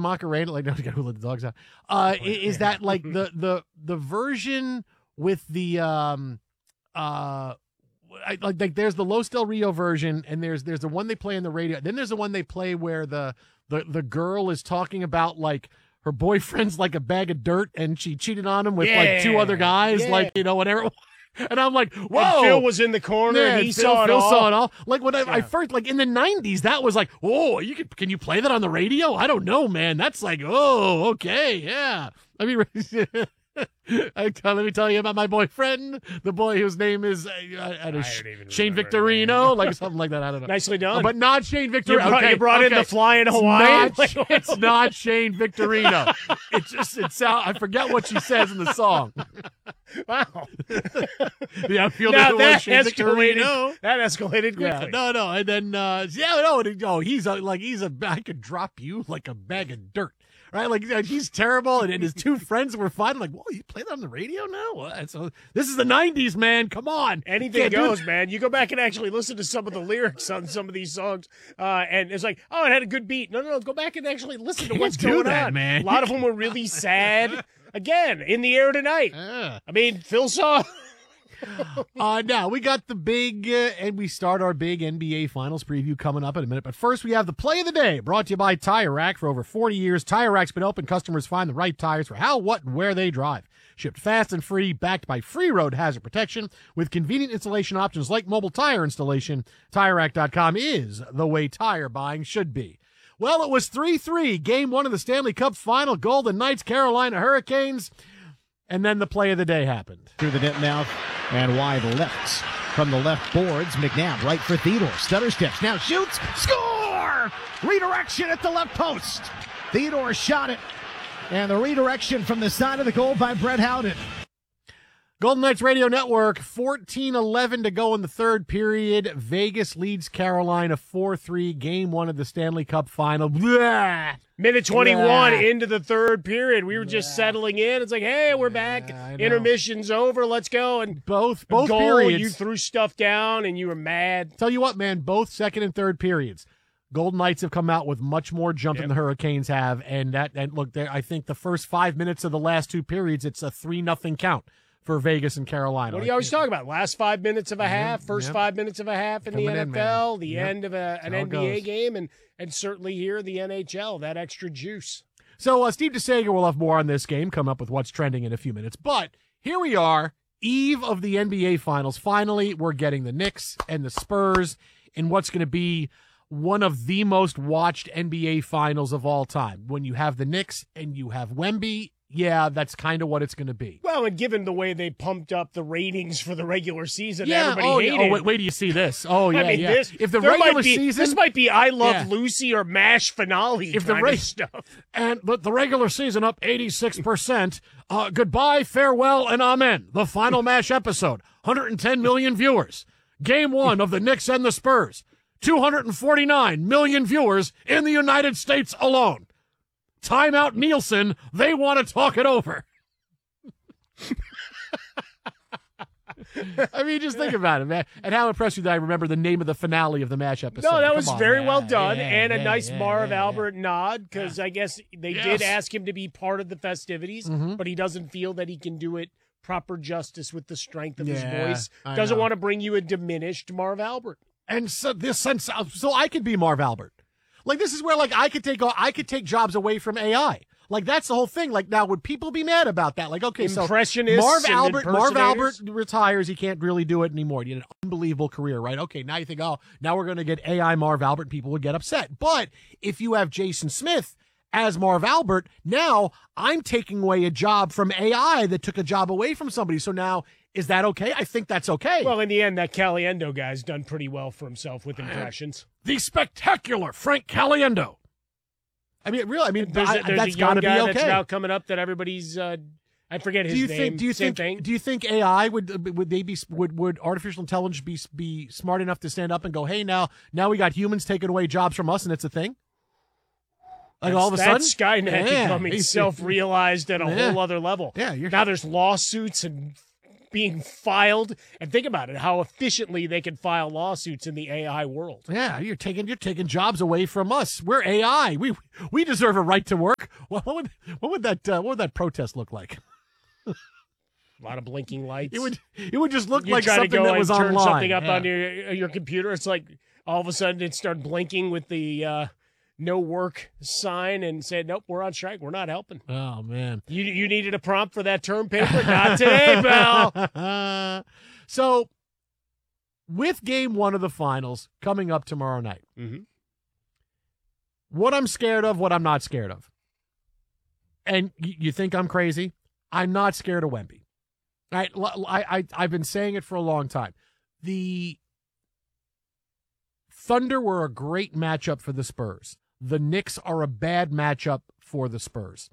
Macarena, like, no, who let the dogs out? Is that like the version with the like there's the Los Del Rio version, and there's the one they play on the radio. Then there's the one they play where the girl is talking about like her boyfriend's like a bag of dirt, and she cheated on him with like two other guys, like, you know, whatever. And I'm like, whoa. And Phil was in the corner, and he saw it all. Saw it all. Like when I first, like in the 90s, that was like, whoa, can you play that on the radio? I don't know, man. That's like, oh, okay, yeah. I mean, let me tell you about my boyfriend, the boy whose name is Shane Victorino, like something like that. I don't know. Nicely done. But not Shane Victorino. You brought in the Flying Hawaiian. It's not Shane Victorino. I forget what she says in the song. Wow. Yeah, I feel that Shane Victorino. That escalated quickly. Yeah, no. And then, he's I could drop you like a bag of dirt. Right, like he's terrible, and his two friends were fine. Like, whoa, you play that on the radio now? What? So this is the 90s, man. Come on, anything goes, man. You go back and actually listen to some of the lyrics on some of these songs, and it's like, oh, it had a good beat. No, go back and actually listen to what's going on, man. A lot of them were really sad. Again, In the Air Tonight. I mean, Phil saw. Now we got the big, and we start our big NBA Finals preview coming up in a minute. But first, we have the play of the day, brought to you by Tire Rack. For over 40 years, Tire Rack's been open. Customers find the right tires for how, what, and where they drive. Shipped fast and free, backed by free road hazard protection with convenient installation options like mobile tire installation. TireRack.com is the way tire buying should be. Well, it was 3-3, Game 1 of the Stanley Cup Final. Golden Knights, Carolina Hurricanes. And then the play of the day happened. Through the net now and wide left. From the left boards, McNabb right for Theodore. Stutter steps, now shoots, score! Redirection at the left post. Theodore shot it. And the redirection from the side of the goal by Brett Howden. Golden Knights Radio Network, 14:11 to go in the third period. Vegas leads Carolina 4-3, Game 1 of the Stanley Cup Final. Blah! Minute 21 into the third period. We were just settling in. It's like, hey, we're back. Intermission's over. Let's go. And both goal, periods. You threw stuff down, and you were mad. Tell you what, man, both second and third periods. Golden Knights have come out with much more jump than the Hurricanes have. And look, I think the first 5 minutes of the last two periods, it's a 3-0 count for Vegas and Carolina. What do you always talk about? Last 5 minutes of a half, first 5 minutes of a half in the NFL, the end of an NBA game, and certainly here in the NHL, that extra juice. So Steve DeSager will have more on this game, come up with what's trending in a few minutes. But here we are, eve of the NBA Finals. Finally, we're getting the Knicks and the Spurs in what's going to be one of the most watched NBA Finals of all time. When you have the Knicks and you have Wemby, yeah, that's kind of what it's going to be. Well, and given the way they pumped up the ratings for the regular season, everybody hated. Wait till you see this. Oh, yeah, I mean, If the regular season, this might be I Love Lucy or MASH finale of stuff. But the regular season up 86%. Goodbye, farewell, and amen. The final MASH episode. 110 million viewers. Game 1 of the Knicks and the Spurs. 249 million viewers in the United States alone. Timeout Nielsen, they want to talk it over. I mean, just think about it, man. And how impressed with you that I remember the name of the finale of the MASH episode. No, that was very well done, and a nice Marv Albert nod, because I guess they did ask him to be part of the festivities, but he doesn't feel that he can do it proper justice with the strength of his voice. Doesn't want to bring you a diminished Marv Albert. And so I could be Marv Albert. Like, this is where, like, I could take jobs away from AI. Like, that's the whole thing. Like, now, would people be mad about that? Like, okay, so Marv Albert retires. He can't really do it anymore. He had an unbelievable career, right? Okay, now you think, oh, now we're going to get AI Marv Albert. People would get upset. But if you have Jason Smith as Marv Albert, now I'm taking away a job from AI that took a job away from somebody. So now, is that okay? I think that's okay. Well, in the end, that Caliendo guy's done pretty well for himself with impressions. The spectacular Frank Caliendo. I mean, really, there's that's a got to be okay. That's now coming up that everybody's. I forget his name. Do you think AI would artificial intelligence be smart enough to stand up and go, hey, now we got humans taking away jobs from us, and it's a thing? Like all of a sudden, Skynet becoming self-realized at a whole other level. Yeah, now there's lawsuits and being filed. And think about it, how efficiently they can file lawsuits in the AI world. Yeah, you're taking jobs away from us. We're AI. We deserve a right to work. What would that protest look like? A lot of blinking lights. It would just look you like try something to go that and was turn online. something up on your computer. It's like all of a sudden it started blinking with the no work sign and said, nope, we're on strike. We're not helping. Oh, man. You needed a prompt for that term paper? Not today, pal. So, with game one of the finals coming up tomorrow night, what I'm scared of, what I'm not scared of. And you think I'm crazy? I'm not scared of Wemby. I've been saying it for a long time. The Thunder were a great matchup for the Spurs. The Knicks are a bad matchup for the Spurs.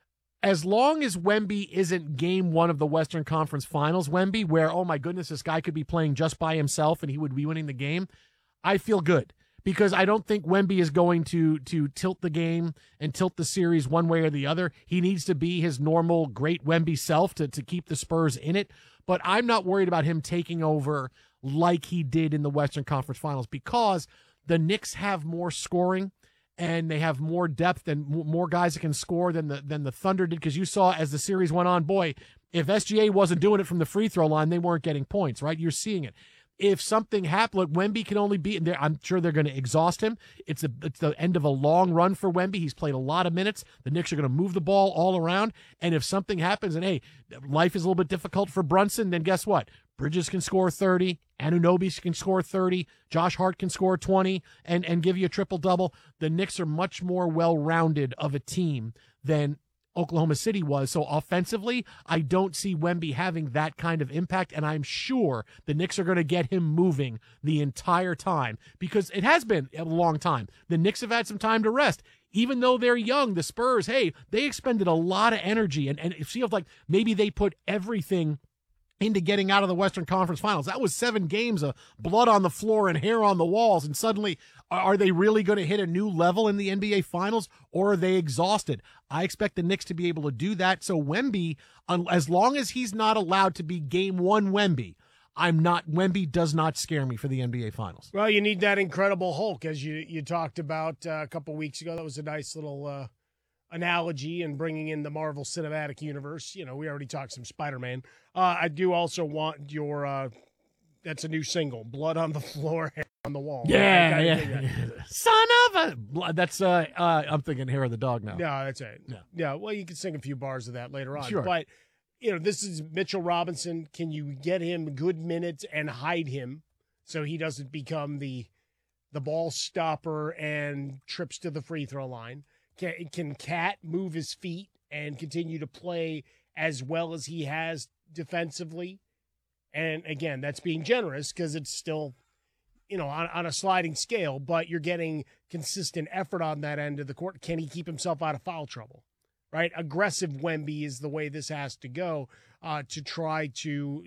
As long as Wemby isn't game one of the Western Conference Finals, Wemby, where, oh my goodness, this guy could be playing just by himself and he would be winning the game, I feel good. Because I don't think Wemby is going to tilt the game and tilt the series one way or the other. He needs to be his normal great Wemby self to keep the Spurs in it. But I'm not worried about him taking over like he did in the Western Conference Finals because the Knicks have more scoring and they have more depth and more guys that can score than the Thunder did. Because you saw as the series went on, boy, if SGA wasn't doing it from the free throw line, they weren't getting points, right? You're seeing it. If something happened, look, Wemby can only be, I'm sure they're going to exhaust him. It's the end of a long run for Wemby. He's played a lot of minutes. The Knicks are going to move the ball all around. And if something happens, and hey, life is a little bit difficult for Brunson, then guess what? Bridges can score 30. Anunoby can score 30. Josh Hart can score 20 and give you a triple-double. The Knicks are much more well-rounded of a team than Oklahoma City was. So offensively, I don't see Wemby having that kind of impact, and I'm sure the Knicks are going to get him moving the entire time because it has been a long time. The Knicks have had some time to rest. Even though they're young, the Spurs, hey, they expended a lot of energy, and it feels like maybe they put everything into getting out of the Western Conference Finals. That was 7 games of blood on the floor and hair on the walls, and suddenly, are they really going to hit a new level in the NBA Finals, or are they exhausted? I expect the Knicks to be able to do that. So Wemby, as long as he's not allowed to be game one Wemby, Wemby does not scare me for the NBA Finals. Well, you need that Incredible Hulk, as you talked about a couple weeks ago. That was a nice little analogy and bringing in the Marvel Cinematic Universe. You know, we already talked some Spider-Man. I do also want your that's a new single, Blood on the Floor, Hair on the Wall. Yeah. Son of a... That's, I'm thinking Hair of the Dog now. No, that's it. No. Yeah, well, you can sing a few bars of that later on. Sure. But, you know, this is Mitchell Robinson. Can you get him good minutes and hide him so he doesn't become the ball stopper and trips to the free throw line? Can Cat move his feet and continue to play as well as he has defensively? And again, that's being generous because it's still, you know, on a sliding scale, but you're getting consistent effort on that end of the court. Can he keep himself out of foul trouble? Right? Aggressive Wemby is the way this has to go to try to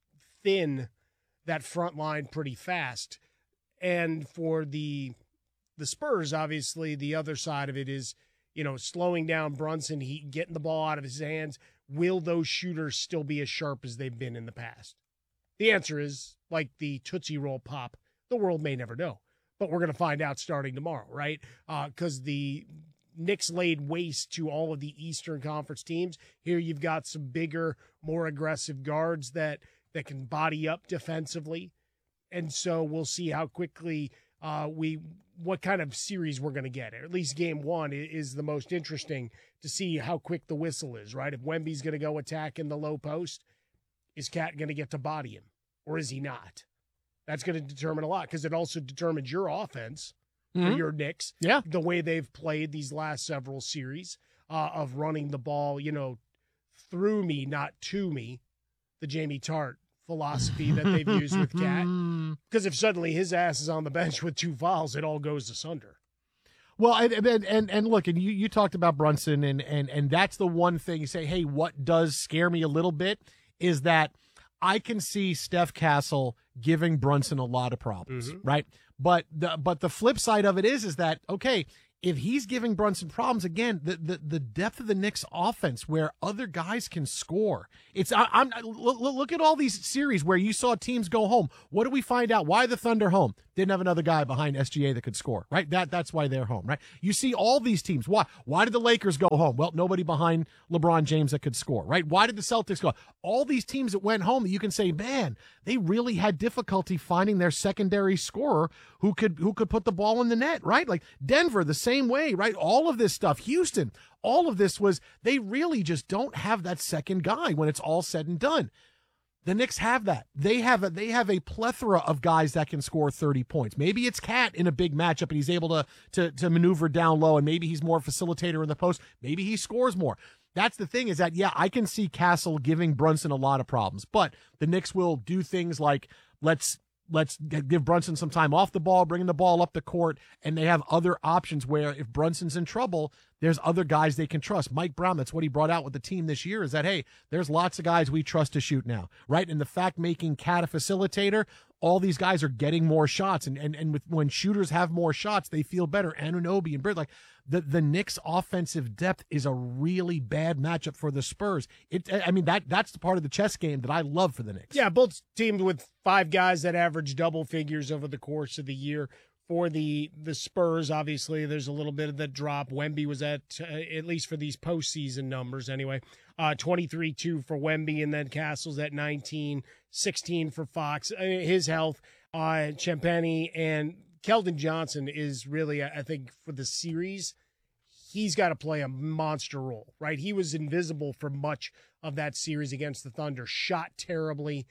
thin that front line pretty fast. And for the Spurs, obviously, the other side of it is, you know, slowing down Brunson, getting the ball out of his hands. Will those shooters still be as sharp as they've been in the past? The answer is, like the Tootsie Roll Pop, the world may never know. But we're going to find out starting tomorrow, right? Because the Knicks laid waste to all of the Eastern Conference teams. Here you've got some bigger, more aggressive guards that can body up defensively. And so we'll see how quickly what kind of series we're going to get. At least game one is the most interesting to see how quick the whistle is, right? If Wemby's going to go attack in the low post, is Cat going to get to body him, or is he not? That's going to determine a lot because it also determines your offense for your Knicks. Yeah. The way they've played these last several series of running the ball, you know, through me, not to me, the Jamie Tart philosophy that they've used with Cat. Because if suddenly his ass is on the bench with 2 fouls, it all goes asunder. Well, and look, and you talked about Brunson, and that's the one thing you say, hey, what does scare me a little bit is that I can see Steph Castle giving Brunson a lot of problems, right? But the flip side of it is that, okay, if he's giving Brunson problems again, the depth of the Knicks offense where other guys can score. Look at all these series where you saw teams go home. What do we find out? Why the Thunder home? Didn't have another guy behind SGA that could score, right? That's why they're home, right? You see all these teams. Why did the Lakers go home? Well, nobody behind LeBron James that could score, right? Why did the Celtics go? All these teams that went home that you can say, man, they really had difficulty finding their secondary scorer who could put the ball in the net, right? Like Denver, the same way, right? All of this stuff, Houston, all of this was, they really just don't have that second guy when it's all said and done. The Knicks have that. They have a plethora of guys that can score 30 points. Maybe it's Cat in a big matchup and he's able to maneuver down low, and maybe he's more facilitator in the post. Maybe he scores more. That's the thing, is that, yeah, I can see Castle giving Brunson a lot of problems, but the Knicks will do things like let's give Brunson some time off the ball, bringing the ball up the court, and they have other options where if Brunson's in trouble, there's other guys they can trust. Mike Brown, that's what he brought out with the team this year, is that, hey, there's lots of guys we trust to shoot now, right? And the fact making Cat a facilitator, all these guys are getting more shots, and when shooters have more shots, they feel better. Anunoby and Bird, like the Knicks' offensive depth is a really bad matchup for the Spurs. That's the part of the chess game that I love for the Knicks. Yeah, both teams with 5 guys that average double figures over the course of the year. For the Spurs, obviously, there's a little bit of the drop. Wemby was at least for these postseason numbers anyway, 23-2 for Wemby, and then Castle's at 19, 16 for Fox. His health, Champagny, and Keldon Johnson is really, I think, for the series, he's got to play a monster role, right? He was invisible for much of that series against the Thunder, shot terribly,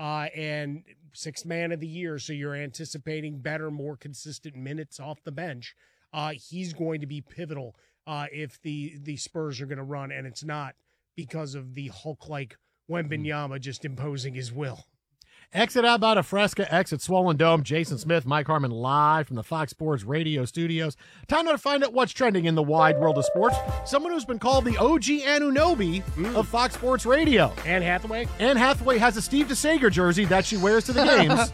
and 6th man of the year, so you're anticipating better, more consistent minutes off the bench. He's going to be pivotal if the Spurs are going to run, and it's not because of the Hulk-like Wembanyama just imposing his will. Exit out about a Fresca, exit Swollen Dome. Jason Smith, Mike Harmon, live from the Fox Sports Radio studios. Time now to find out what's trending in the wide world of sports. Someone who's been called the OG Anunoby of Fox Sports Radio. Anne Hathaway? Anne Hathaway has a Steve DeSager jersey that she wears to the games.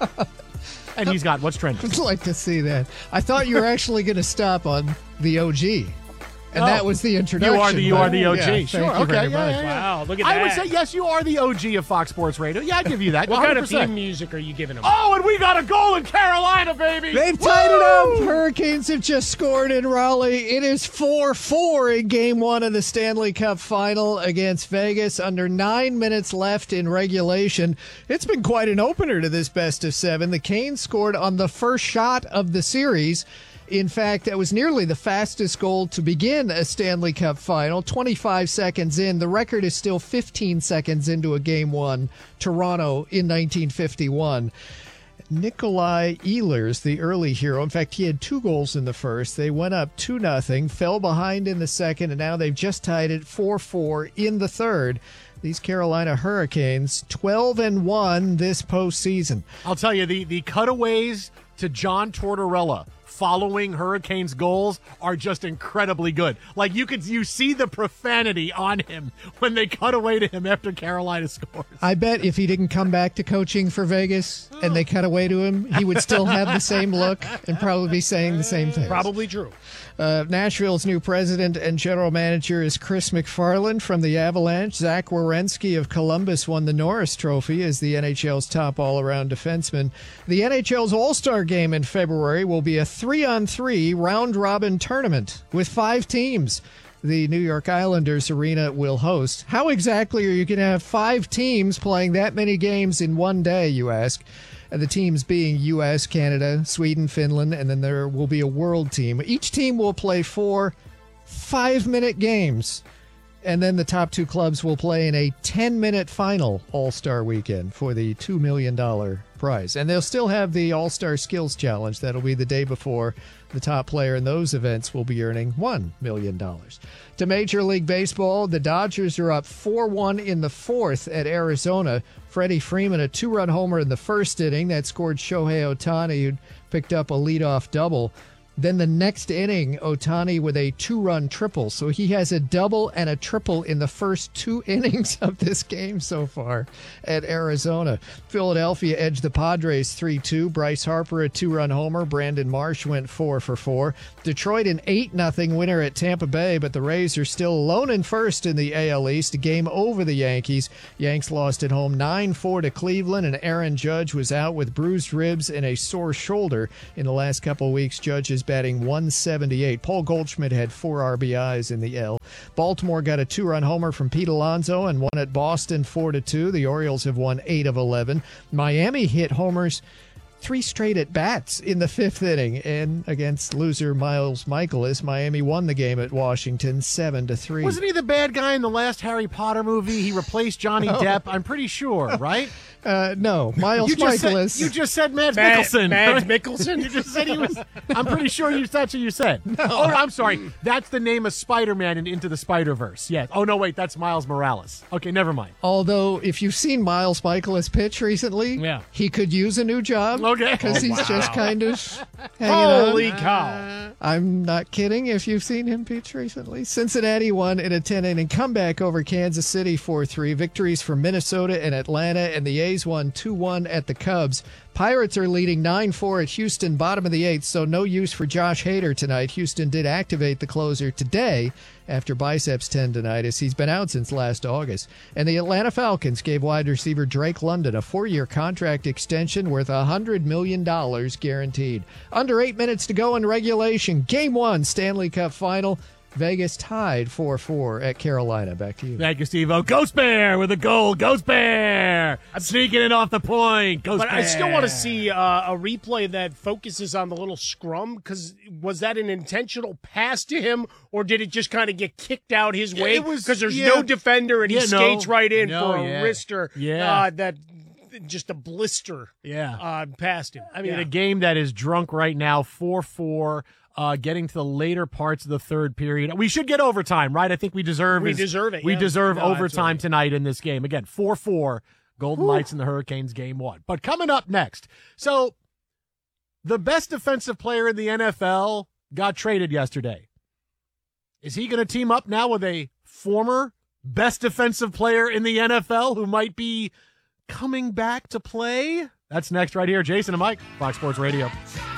And he's got what's trending. I'd like to see that. I thought you were actually going to stop on the OG. And that was the introduction. You are the OG. Yeah, sure. Okay. Wow, look at that. I would say, yes, you are the OG of Fox Sports Radio. Yeah, I'd give you that. What 100%. kind of theme music are you giving them? Oh, and we got a goal in Carolina, baby. They've tied it up. Hurricanes have just scored in Raleigh. It is 4-4 in Game 1 of the Stanley Cup Final against Vegas. Under 9 minutes left in regulation. It's been quite an opener to this best of 7. The Canes scored on the first shot of the series. In fact, that was nearly the fastest goal to begin a Stanley Cup final. 25 seconds in. The record is still 15 seconds into a Game 1. Toronto in 1951. Nikolai Ehlers, the early hero. In fact, he had 2 goals in the first. They went up 2-0, fell behind in the second, and now they've just tied it 4-4 in the third. These Carolina Hurricanes, 12-1 this postseason. I'll tell you, the cutaways to John Tortorella following Hurricanes goals are just incredibly good. Like you see the profanity on him when they cut away to him after Carolina scores. I bet if he didn't come back to coaching for Vegas and they cut away to him, he would still have the same look and probably be saying the same thing. Probably true. Nashville's new president and general manager is Chris McFarland from the Avalanche. Zach Werenski of Columbus won the Norris Trophy as the NHL's top all-around defenseman. The NHL's All-Star Game in February will be a 3-on-3 round-robin tournament with 5 teams. The New York Islanders arena will host. How exactly are you going to have 5 teams playing that many games in one day, you ask? The teams being U.S., Canada, Sweden, Finland, and then there will be a world team. Each team will play 4 5-minute games, and then the top 2 clubs will play in a 10-minute final All-Star weekend for the $2 million prize. And they'll still have the All-Star Skills Challenge. That'll be the day before. The top player in those events will be earning $1 million. To Major League Baseball, the Dodgers are up 4-1 in the 4th at Arizona. Freddie Freeman, a 2-run homer in the first inning. That scored Shohei Ohtani, who picked up a leadoff double. Then the next inning, Ohtani with a 2-run triple. So he has a double and a triple in the first 2 innings of this game so far at Arizona. Philadelphia edged the Padres 3-2. Bryce Harper a 2-run homer. Brandon Marsh went 4 for 4. Detroit an 8-0 winner at Tampa Bay, but the Rays are still alone in first in the AL East. A game over the Yankees. Yanks lost at home 9-4 to Cleveland, and Aaron Judge was out with bruised ribs and a sore shoulder. In the last couple of weeks, Judge is batting .178. Paul Goldschmidt had 4 RBIs in the L. Baltimore got a 2-run homer from Pete Alonso and won at Boston 4-2. The Orioles have won 8 of 11. Miami hit homers 3 straight at bats in the 5th inning, and against loser Miles Mikolas, Miami won the game at Washington 7-3. Wasn't he the bad guy in the last Harry Potter movie? He replaced Johnny Depp, I'm pretty sure, right? No, Miles Mikolas. You just said Mads Mikkelsen. Mads Mikkelsen? You just said he was. I'm pretty sure that's what you said. No. Oh, I'm sorry. That's the name of Spider-Man in Into the Spider-Verse. Yes. Oh, no, wait. That's Miles Morales. Okay, never mind. Although, if you've seen Miles Mikolas pitch recently, he could use a new job. Okay. Because he's just kind of hanging on. Holy cow. I'm not kidding if you've seen him pitch recently. Cincinnati won in a 10-inning comeback over Kansas City 4-3. Victories for Minnesota and Atlanta, and the A's won 2-1 at the Cubs. Pirates are leading 9-4 at Houston, bottom of the 8th, so no use for Josh Hader tonight. Houston did activate the closer today after biceps tendonitis. He's been out since last August. And the Atlanta Falcons gave wide receiver Drake London a 4-year contract extension worth $100 million guaranteed. Under 8 minutes to go in regulation. Game 1, Stanley Cup Final. Vegas tied 4-4 at Carolina. Back to you. Thank you, Steve-O. Ghost Bear with a goal. Ghost Bear sneaking it off the point. Ghost But Bear. I still want to see a replay that focuses on the little scrum, because was that an intentional pass to him, or did it just kind of get kicked out his way? Because there's no defender, and he skates right in for a wrister. That just a blister past him. I mean, a game that is drunk right now, 4-4. Getting to the later parts of the third period. We should get overtime, right? I think we deserve it. We deserve overtime tonight in this game. Again, 4-4, Golden Knights and the Hurricanes game 1. But coming up next, so the best defensive player in the NFL got traded yesterday. Is he going to team up now with a former best defensive player in the NFL who might be coming back to play? That's next right here. Jason and Mike, Fox Sports Radio.